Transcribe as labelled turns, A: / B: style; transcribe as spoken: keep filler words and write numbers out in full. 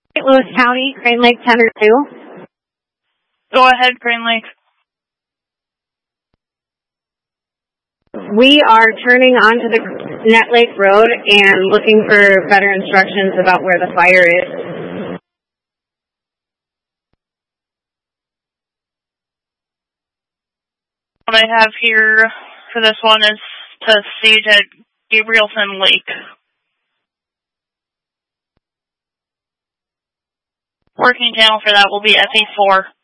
A: Saint Louis County, Crane Lake ten or two.
B: Go ahead, Crane Lake.
A: We are turning onto the Net Lake Road and looking for better instructions about where the fire is.
B: What I have here for this one is to siege at Gabrielson Lake. Working channel for that will be F E four.